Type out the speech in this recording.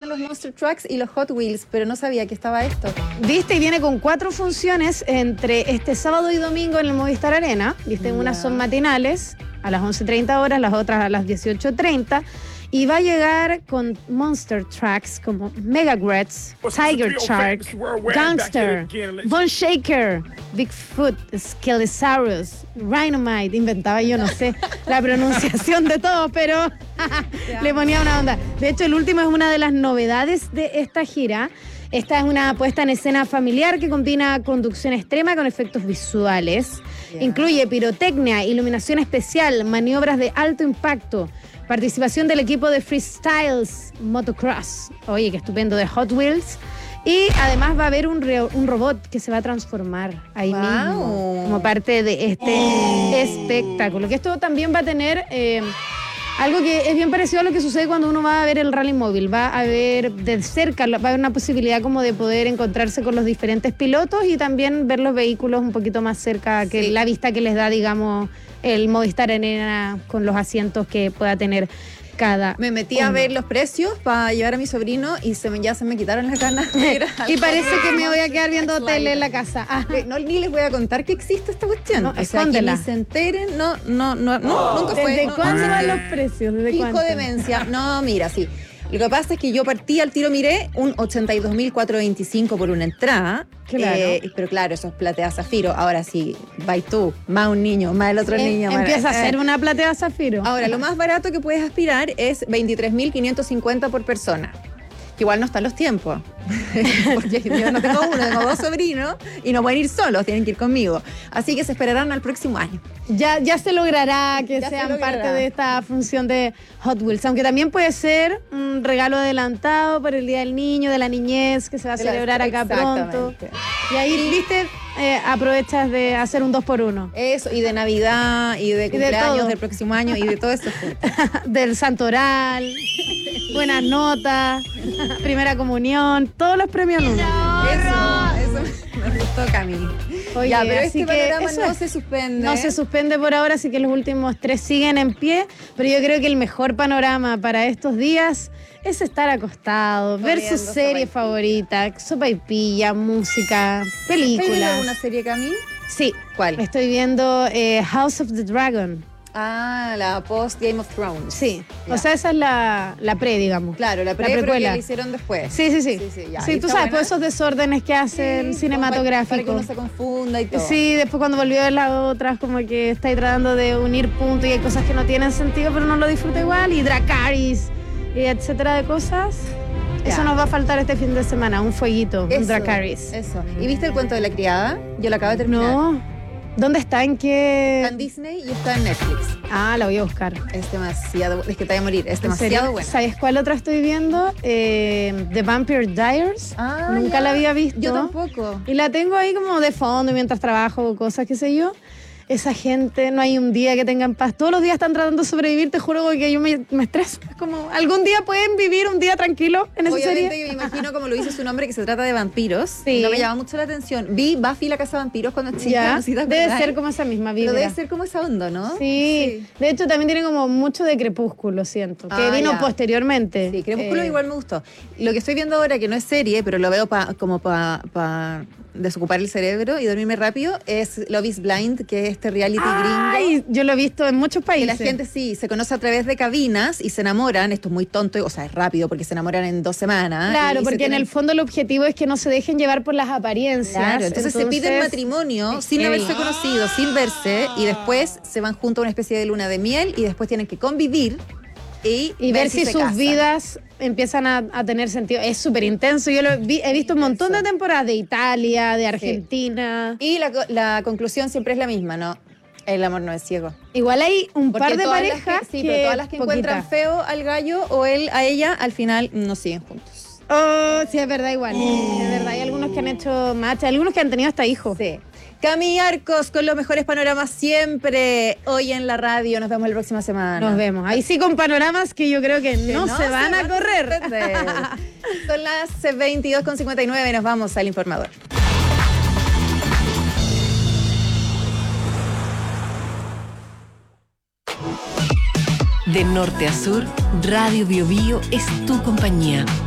los Monster Trucks y los Hot Wheels, pero no sabía que estaba esto. Viste, y viene con 4 funciones entre este sábado y domingo en el Movistar Arena. Viste, unas son matinales a las 11:30 horas, las otras a las 18:30. Y va a llegar con Monster Trucks como Megagrets, Tiger Shark, Gangster, Bone Shaker, Bigfoot, Skelesaurus, Rhinomite. Inventaba yo, no sé la pronunciación de todo, pero le ponía una onda. De hecho, el último es una de las novedades de esta gira. Esta es una puesta en escena familiar que combina conducción extrema con efectos visuales. Incluye pirotecnia, iluminación especial, maniobras de alto impacto, participación del equipo de Freestyles Motocross. Oye, qué estupendo, de Hot Wheels. Y además va a haber un robot que se va a transformar ahí mismo como parte de este espectáculo. Que esto también va a tener algo que es bien parecido a lo que sucede cuando uno va a ver el rally móvil. Va a ver de cerca, va a haber una posibilidad como de poder encontrarse con los diferentes pilotos y también ver los vehículos un poquito más cerca que la vista que les da, digamos, el Movistar Arena con los asientos que pueda tener cada Me metí a ver los precios para llevar a mi sobrino y ya se me quitaron las ganas. Y parece que me voy a quedar viendo tele en la casa. No, ni les voy a contar que existe esta cuestión. No, o sea, que ni se enteren, nunca fue. ¿Desde cuándo van los precios? ¿Desde Hijo cuánto? demencia. No, mira, sí. Lo que pasa es que yo partí al tiro, miré un 82.425 por una entrada. Claro. Pero claro, eso es platea zafiro. Ahora sí, vais tú, más un niño, más el otro niño. Empieza a ser una platea zafiro. Ahora, lo más barato que puedes aspirar es 23.550 por persona. Que igual no están los tiempos. Porque yo no tengo uno, tengo 2 sobrinos y no pueden ir solos, tienen que ir conmigo. Así que se esperarán al próximo año. Ya se logrará que sean parte de esta función de Hot Wheels, aunque también puede ser un regalo adelantado por el Día del Niño, de la niñez, que se va a celebrar acá pronto. Y ahí, viste, aprovechas de hacer un 2x1. Eso, y de Navidad, y de cumpleaños del próximo año, y de todo eso. Del santoral, buenas notas, primera comunión, todos los premios uno. Eso me gustó, Cami. Oye, ya, pero así este que panorama no se suspende. No se suspende por ahora, así que los últimos 3 siguen en pie, pero yo creo que el mejor panorama para estos días es estar acostado, ver su serie favorita, sopaipilla, música, películas. ¿Estás viendo alguna serie, Cami? Sí. ¿Cuál? Estoy viendo House of the Dragon. Ah, la post Game of Thrones. Sí, ya. O sea, esa es la pre, digamos. Claro, la pre, pero que la hicieron después. Sí. Ya. Sí, tú sabes, pues esos desórdenes que hacen cinematográficos. Para que uno se confunda y todo. Sí, después cuando volvió de las otras, como que estáis tratando de unir puntos y hay cosas que no tienen sentido, pero no lo disfruta igual. Y Dracarys, y etcétera de cosas. Ya. Eso nos va a faltar este fin de semana, un fueguito, un Dracarys. Eso. ¿Y viste el cuento de la criada? Yo la acabo de terminar. No. ¿Dónde está? ¿En qué? Está en Disney y está en Netflix. Ah, la voy a buscar. Es demasiado, es que te voy a morir, es demasiado bueno. ¿Sabes cuál otra estoy viendo? The Vampire Diaries. Nunca la había visto. Yo tampoco. Y la tengo ahí como de fondo mientras trabajo o cosas, qué sé yo. Esa gente, no hay un día que tengan paz. Todos los días están tratando de sobrevivir, te juro que yo me estreso. Es como, ¿algún día pueden vivir un día tranquilo en esa serie? Obviamente, yo me imagino, como lo dice su nombre, que se trata de vampiros. Sí. No me llama mucho la atención. Vi Buffy la casa de vampiros cuando chica. Ya, no sé si te debe acordás. ser como esa misma vida. Pero debe ser como esa onda, ¿no? Sí. De hecho, también tiene como mucho de Crepúsculo, siento. Que vino posteriormente. Sí, Crepúsculo igual me gustó. Lo que estoy viendo ahora, que no es serie, pero lo veo como para desocupar el cerebro y dormirme rápido, es Love is Blind, que es este reality gringo. Ay, yo lo he visto en muchos países. Que la gente se conoce a través de cabinas y se enamoran. Esto es muy tonto, o sea, es rápido porque se enamoran en 2 semanas. Claro, porque en el fondo el objetivo es que no se dejen llevar por las apariencias. Claro, entonces se piden matrimonio sin haberse conocido, sin verse, y después se van juntos a una especie de luna de miel y después tienen que convivir y ver si se sus casan. vidas empiezan a tener sentido. Es súper intenso. Yo he visto un montón de temporadas de Italia, de Argentina. Y la conclusión siempre es la misma, ¿no? El amor no es ciego. Igual hay un Porque par de todas parejas pero todas las que encuentran feo al gallo o él a ella, al final no siguen juntos. Oh, sí, es verdad, igual. Es verdad, hay algunos que han hecho match, algunos que han tenido hasta hijos. Sí. Cami Arcos con los mejores panoramas siempre. Hoy en la radio. Nos vemos la próxima semana. Nos vemos. Ahí sí con panoramas que yo creo que no se van a correr. Son las 22:59. Nos vamos al informador. De norte a sur, Radio Bio Bio es tu compañía.